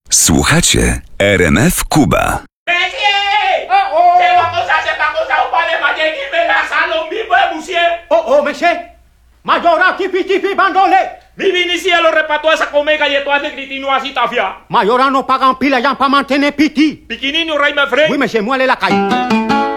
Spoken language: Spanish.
Słuchacie RMF Kuba. Monsieur! Mayora, tipi, bandole! Mi vinicier lo reparto a esa come galletas de gritino así tafia. Mayora no pagan pila ya para mantener piti. Piquinino rey me frey. Oui, monsieur, moi, elle est la caille.